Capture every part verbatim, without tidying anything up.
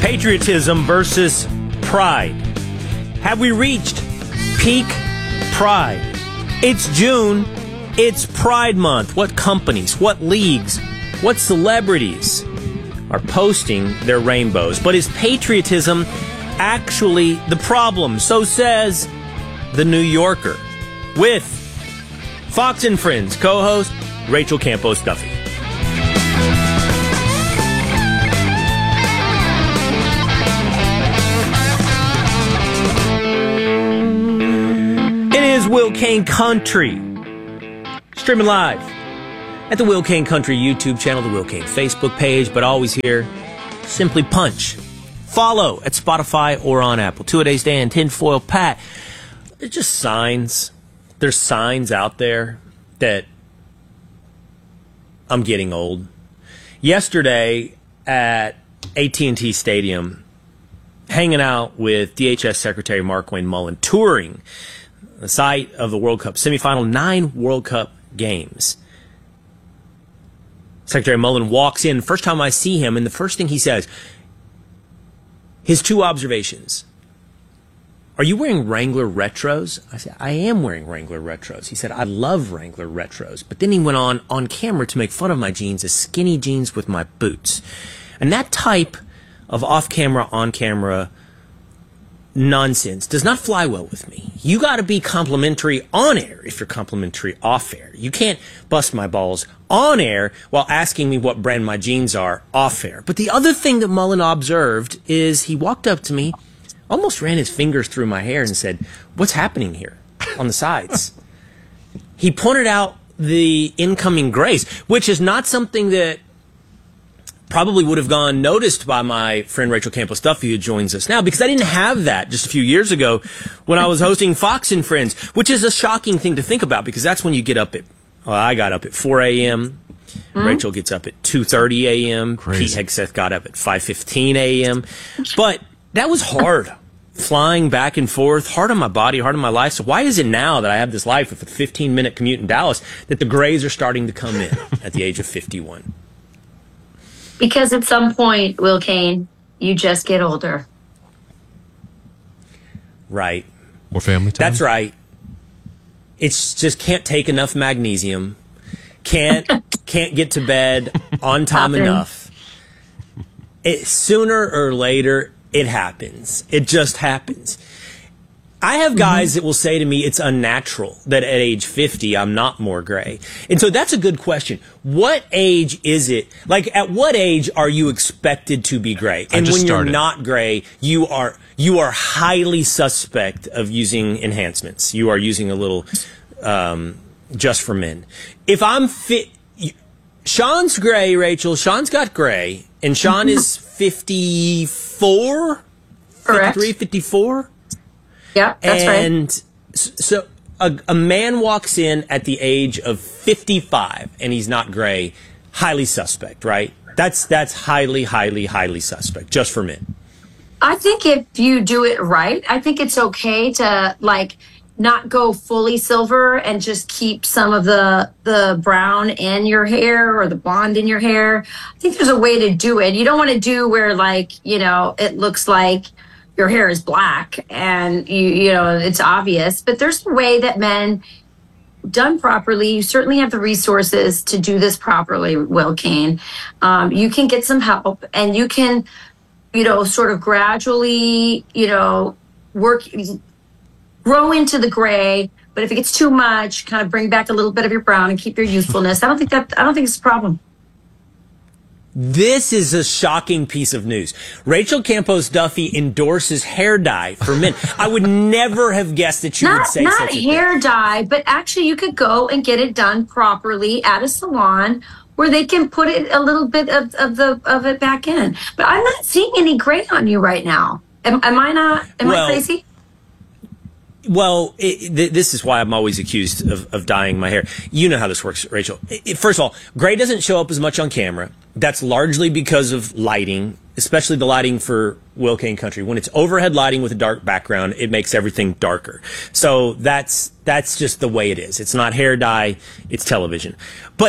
Patriotism versus pride. Have we reached peak pride? It's June. It's Pride Month. What companies, what leagues, what celebrities are posting their rainbows? But is patriotism actually the problem? So says The New Yorker. With Fox and Friends co-host Rachel Campos Duffy. It is Will Cain Country. Streaming live at the Will Cain Country YouTube channel, the Will Cain Facebook page, but always here, simply punch. Follow at Spotify or on Apple. Two-A-Days Dan, Tinfoil Pat. They're just signs. There's signs out there that I'm getting old. Yesterday at A T and T Stadium, hanging out with D H S Secretary Markwayne Mullin, touring the site of the World Cup semifinal, nine World Cup games. Secretary Mullin walks in, first time I see him, and the first thing he says, his two observations. Are you wearing Wrangler Retros? I said, I am wearing Wrangler Retros. He said, I love Wrangler Retros. But then he went on, on camera to make fun of my jeans as skinny jeans with my boots. And that type of off-camera, on-camera nonsense does not fly well with me. You got to be complimentary on air if you're complimentary off air. You can't bust my balls on air while asking me what brand my jeans are off air. But the other thing that Mullin observed is he walked up to me, almost ran his fingers through my hair and said, what's happening here on the sides? He pointed out the incoming grays, which is not something that probably would have gone noticed by my friend Rachel Campos Duffy, who joins us now, because I didn't have that just a few years ago when I was hosting Fox and Friends, which is a shocking thing to think about, because that's when you get up at, well, I got up at four a.m., mm-hmm. Rachel gets up at two thirty a.m., Pete Hegseth got up at five fifteen a.m., but that was hard. Flying back and forth, hard on my body, hard on my life. So why is it now that I have this life with a fifteen-minute commute in Dallas that the grays are starting to come in at the age of fifty-one? Because at some point, Will Cain, you just get older. Right. More family time? That's right. It's just can't take enough magnesium. Can't can't get to bed on time enough. It, sooner or later, it happens. It just happens. I have guys mm-hmm. that will say to me it's unnatural that at age fifty I'm not more gray. And so that's a good question. What age is it? Like, at what age are you expected to be gray? And when you're not gray, you are you are highly suspect of using enhancements. You are using a little um, just for men. If I'm fit, Sean's gray, Rachel. Sean's got gray, and Sean is fifty-four, correct? fifty-three, fifty-four. Yeah, that's and right. So a, a man walks in at the age of fifty-five and he's not gray, highly suspect, right? That's that's highly, highly, highly suspect, just for men. I think if you do it right, I think it's okay to, like, not go fully silver and just keep some of the the brown in your hair or the blonde in your hair. I think there's a way to do it. You don't want to do where, like, you know, it looks like your hair is black and you you know it's obvious, but there's a way that men, done properly, you certainly have the resources to do this properly, Will Cain. Um, you can get some help, and you can, you know, sort of gradually, you know, work, grow into the gray. But if it gets too much, kind of bring back a little bit of your brown and keep your youthfulness. I don't think that I don't think it's a problem. This is a shocking piece of news. Rachel Campos Duffy endorses hair dye for men. I would never have guessed that you not, would say not such a hair thing. dye, but actually you could go and get it done properly at a salon where they can put it a little bit of, of the of it back in. But I'm not seeing any gray on you right now. Am, am I not? Am well, I crazy? Well, it, th- this is why I'm always accused of, of dyeing my hair. You know how this works, Rachel. It, first of all, gray doesn't show up as much on camera. That's largely because of lighting, especially the lighting for Will Cain Country. When it's overhead lighting with a dark background, it makes everything darker. So that's that's just the way it is. It's not hair dye, it's television. But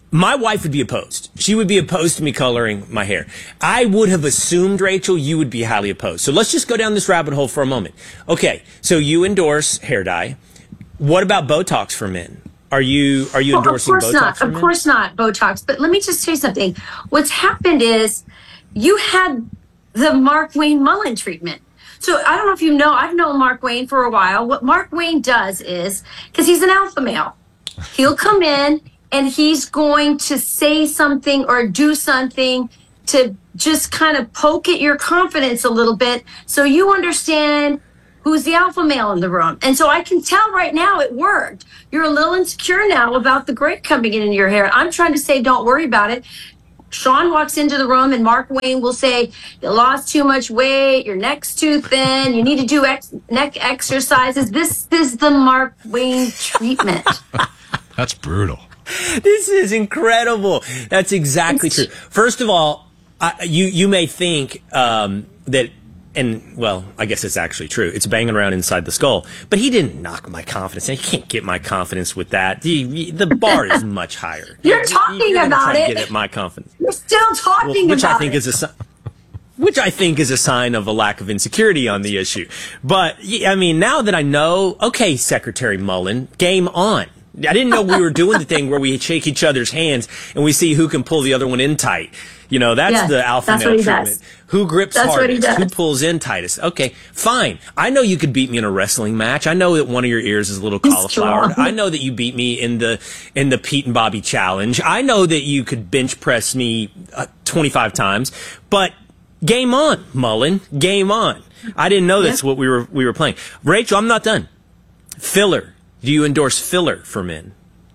My wife would be opposed. She would be opposed to me coloring my hair. I would have assumed, Rachel, you would be highly opposed. So let's just go down this rabbit hole for a moment. Okay, so you endorse hair dye. What about Botox for men? Are you are you well, endorsing Botox? Of course Botox not. for Of men? course not Botox. But let me just say something. What's happened is you had the Mark Wayne Mullen treatment. So I don't know if you know, I've known Mark Wayne for a while. What Mark Wayne does is, because he's an alpha male, he'll come in and he's going to say something or do something to just kind of poke at your confidence a little bit so you understand who's the alpha male in the room. And so I can tell right now it worked. You're a little insecure now about the gray coming in your hair. I'm trying to say don't worry about it. Sean walks into the room and Mark Wayne will say, you lost too much weight, your neck's too thin, you need to do ex- neck exercises. This is the Mark Wayne treatment. That's brutal. This is incredible. That's exactly It's- true. First of all, I, you you may think um, that, and well, I guess it's actually true. It's banging around inside the skull, but he didn't knock my confidence. You can't get my confidence with that. The, the bar is much higher. You're talking You're gonna about try to it. Get at my confidence, You're still talking which about I think it. is a si- which I think is a sign of a lack of insecurity on the issue. But yeah, I mean, now that I know, okay, Secretary Mullen, game on. I didn't know we were doing the thing where we shake each other's hands and we see who can pull the other one in tight. You know, that's Yes, the alpha that's male what he treatment. does. Who grips That's what he hardest? Who does. pulls in tightest? Okay, fine. I know you could beat me in a wrestling match. I know that one of your ears is a little He's cauliflower. strong. I know that you beat me in the in the Pete and Bobby challenge. I know that you could bench press me uh, twenty-five times. But game on, Mullen. Game on. I didn't know that's Yeah. what we were we were playing. Rachel, I'm not done. Filler. Do you endorse filler for men?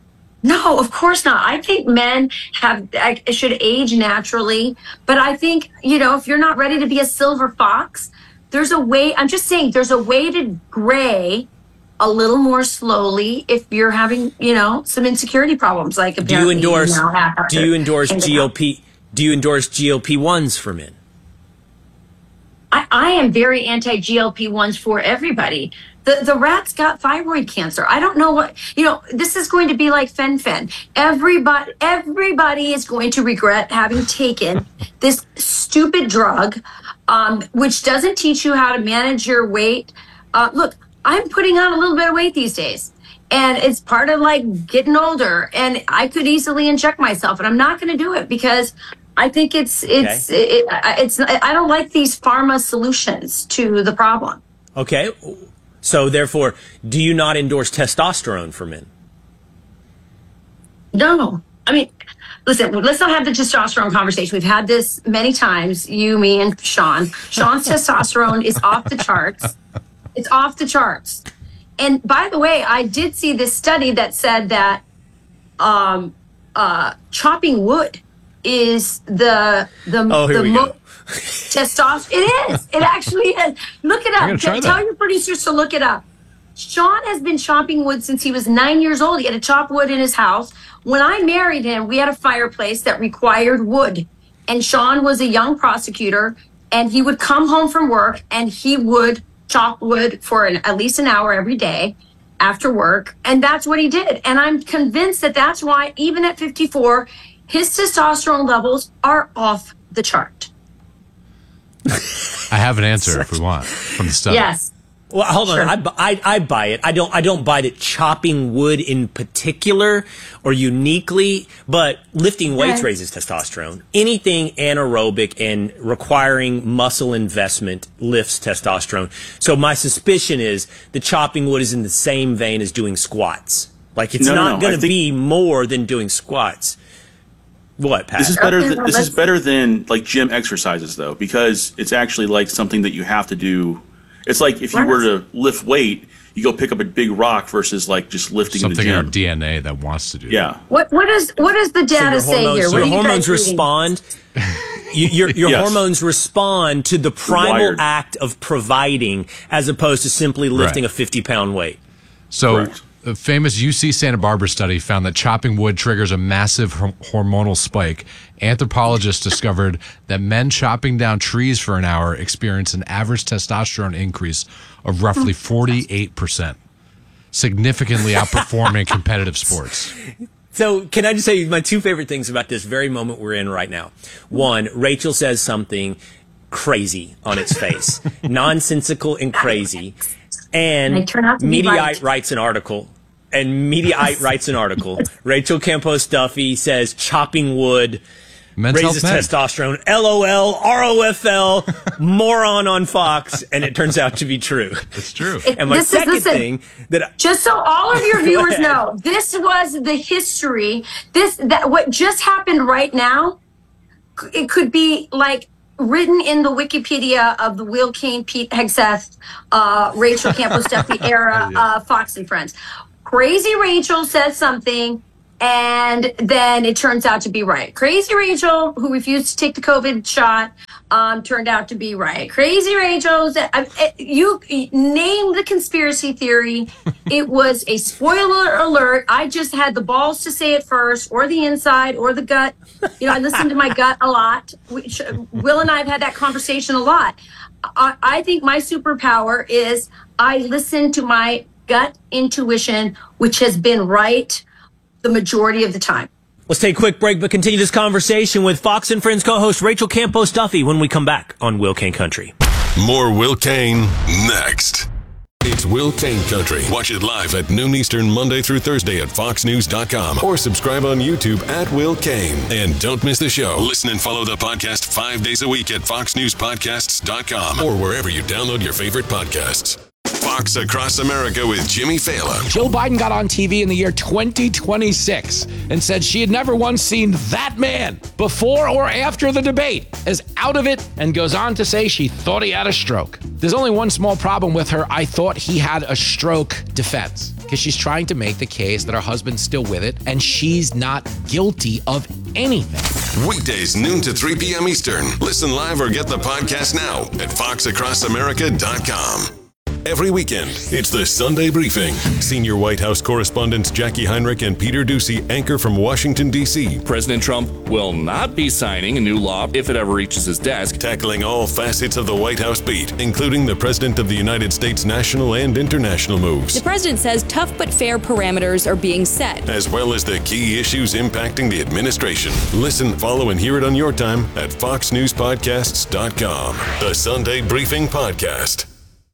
No, of course not. I think men have I should age naturally, but I think, you know, if you're not ready to be a silver fox, there's a way. I'm just saying there's a way to gray a little more slowly if you're having, you know, some insecurity problems like Do you apparently endorse now have. do you endorse G O P do you endorse G O P ones for men? I, I am very anti G L P ones for everybody. The the rat's got thyroid cancer. I don't know what, you know, this is going to be like fen-phen. Everybody, everybody is going to regret having taken this stupid drug, um, which doesn't teach you how to manage your weight. Uh, look, I'm putting on a little bit of weight these days. And it's part of like getting older. And I could easily inject myself, and I'm not going to do it because I think it's it's Okay. it, it's I don't like these pharma solutions to the problem. Okay. So therefore, do you not endorse testosterone for men? No, I mean, listen, let's not have the testosterone conversation. We've had this many times, you, me, and Sean. Sean's testosterone is off the charts. It's off the charts. And by the way, I did see this study that said that um, uh, chopping wood is the the Oh, here the we mo- go. testosterone. It is. It actually is. Look it I'm up. gonna try Tell that. your producers to look it up. Sean has been chopping wood since he was nine years old. He had to chop wood in his house. When I married him, we had a fireplace that required wood. And Sean was a young prosecutor, and he would come home from work and he would chop wood for an, at least an hour every day after work. And that's what he did. And I'm convinced that that's why, even at fifty-four, his testosterone levels are off the chart. I have an answer if we want from the study. Yes. Well, hold Sure. on. I, bu- I, I buy it. I don't. I don't buy that chopping wood in particular or uniquely, but lifting weights Right. raises testosterone. Anything anaerobic and requiring muscle investment lifts testosterone. So my suspicion is the chopping wood is in the same vein as doing squats. Like it's No, no, not no. going I to think- be more than doing squats. What, Pat? This is better. Okay, Than, well, this is let's- better than like gym exercises, though, because it's actually like something that you have to do. It's like if you Right. were to lift weight, you go pick up a big rock versus like just lifting in the Something in our gym. D N A that wants to do that. Yeah. What what does what does the So data your say hormones, here? What your are you hormones guys reading? respond. You, your your Yes. hormones respond to the primal wired. act of providing, as opposed to simply lifting Right. a fifty pound weight. So, Correct. a famous U C Santa Barbara study found that chopping wood triggers a massive hor- hormonal spike. Anthropologists discovered that men chopping down trees for an hour experience an average testosterone increase of roughly forty-eight percent, significantly outperforming competitive sports. So can I just say my two favorite things about this very moment we're in right now? One, Rachel says something crazy on its face, nonsensical and crazy. And Mediaite right. writes an article. And Mediaite writes an article. Rachel Campos Duffy says chopping wood Men's raises health testosterone. L O L, R O F L, moron on Fox, and it turns out to be true. It's true. It, And my this second is, listen, thing that I, just so all of your viewers ahead. know, this was the history. This that what just happened right now. It could be like written in the Wikipedia of the Will Kane, Pete Hegseth, uh, Rachel Campos Duffy era, yeah. uh, Fox and Friends. Crazy Rachel says something, and then it turns out to be right. Crazy Rachel, who refused to take the COVID shot, um, turned out to be right. Crazy Rachel, uh, you name the conspiracy theory. It was a spoiler alert. I just had the balls to say it first, or the inside, or the gut. You know, I listen to my gut a lot. Which, Will and I have had that conversation a lot. I, I think my superpower is I listen to my gut intuition, which has been right the majority of the time. let's take a quick break, but continue this conversation with Fox and Friends co-host Rachel Campos Duffy when we come back on Will Kane Country. More Will Kane next. It's Will Kane Country. Watch it live at noon Eastern, Monday through Thursday at fox news dot com or subscribe on YouTube at Will Kane. And don't miss the show. Listen and follow the podcast five days a week at fox news podcasts dot com or wherever you download your favorite podcasts. Fox Across America with Jimmy Fallon. Joe Biden got on T V in the year twenty twenty-six and said she had never once seen that man before or after the debate as out of it, and goes on to say she thought he had a stroke. There's only one small problem with her "I thought he had a stroke" defense, because she's trying to make the case that her husband's still with it and she's not guilty of anything. Weekdays, noon to three p.m. Eastern. Listen live or get the podcast now at fox across america dot com. Every weekend, it's the Sunday Briefing. Senior White House correspondents Jackie Heinrich and Peter Doocy anchor from Washington, D C President Trump will not be signing a new law if it ever reaches his desk. Tackling all facets of the White House beat, including the President of the United States national and international moves. The president says tough but fair parameters are being set, As well as the key issues impacting the administration. Listen, follow, and hear it on your time at fox news podcasts dot com. The Sunday Briefing Podcast.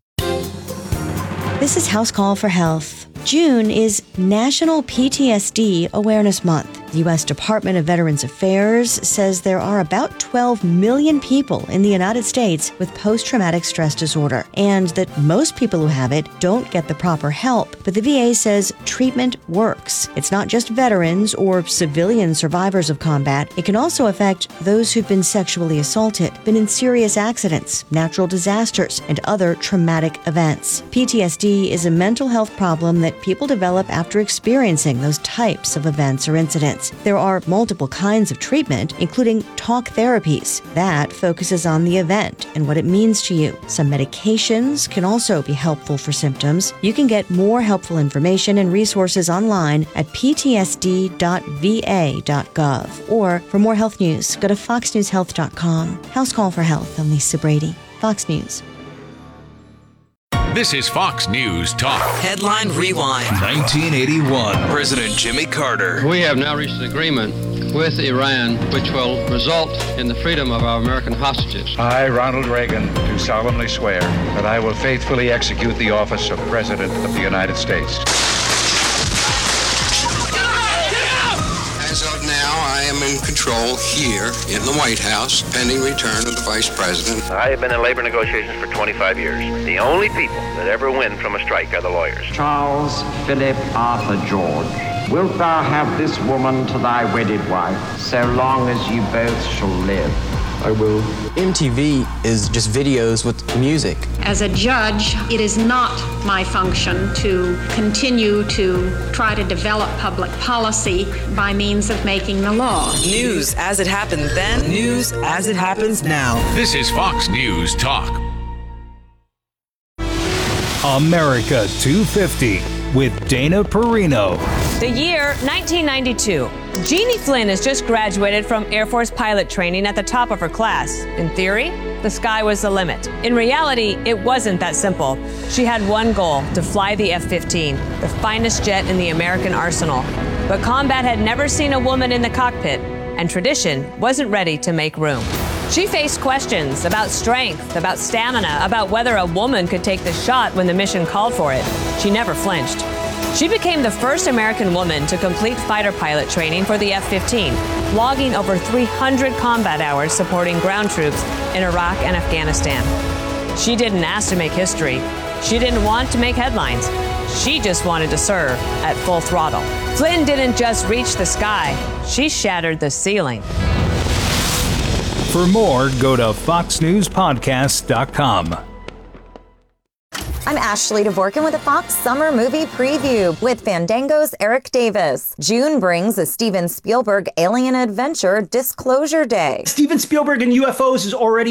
This is House Call for Health. June is National P T S D Awareness Month. The U S Department of Veterans Affairs says there are about twelve million people in the United States with post-traumatic stress disorder, and that most people who have it don't get the proper help. But the V A says treatment works. It's not just veterans or civilian survivors of combat. It can also affect those who've been sexually assaulted, been in serious accidents, natural disasters, and other traumatic events. P T S D is a mental health problem that people develop after experiencing those types of events or incidents. There are multiple kinds of treatment, including talk therapies. That focuses on the event and what it means to you. Some medications can also be helpful for symptoms. You can get more helpful information and resources online at p t s d dot v a dot gov. Or for more health news, go to fox news health dot com. House Call for Health. I'm Lisa Brady, Fox News. This is Fox News Talk. Headline Rewind. nineteen eighty-one. President Jimmy Carter. We have now reached an agreement with Iran which will result in the freedom of our American hostages. I, Ronald Reagan, do solemnly swear that I will faithfully execute the office of President of the United States. As of now, I am in control here in the White House, pending return of the Vice President. I have been in labor negotiations for twenty-five years. The only people that ever win from a strike are the lawyers. Charles Philip Arthur George, wilt thou have this woman to thy wedded wife, so long as you both shall live? I will. M T V is just videos with music. As a judge, it is not my function to continue to try to develop public policy by means of making the law. News as it happened then, news as it happens now. This is Fox News Talk. America two fifty with Dana Perino. The year nineteen ninety-two. Jeannie Flynn has just graduated from Air Force pilot training at the top of her class. In theory, the sky was the limit. In reality, it wasn't that simple. She had one goal: to fly the F fifteen, the finest jet in the American arsenal. But combat had never seen a woman in the cockpit, and tradition wasn't ready to make room. She faced questions about strength, about stamina, about whether a woman could take the shot when the mission called for it. She never flinched. She became the first American woman to complete fighter pilot training for the F fifteen, logging over three hundred combat hours supporting ground troops in Iraq and Afghanistan. She didn't ask to make history. She didn't want to make headlines. She just wanted to serve at full throttle. Flynn didn't just reach the sky. She shattered the ceiling. For more, go to fox news podcast dot com. I'm Ashley Dvorkin with a Fox Summer Movie Preview with Fandango's Eric Davis. June brings a Steven Spielberg alien adventure, Disclosure Day. Steven Spielberg and U F Os is already